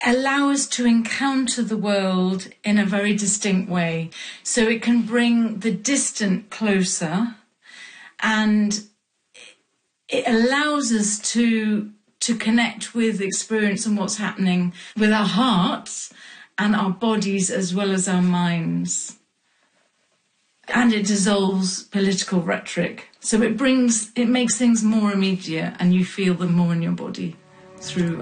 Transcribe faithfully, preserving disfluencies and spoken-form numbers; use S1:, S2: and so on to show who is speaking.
S1: allow us to encounter the world in a very distinct way. So it can bring the distant closer, and it allows us to to connect with experience and what's happening with our hearts and our bodies as well as our minds. And it dissolves political rhetoric. So it brings, it makes things more immediate and you feel them more in your body through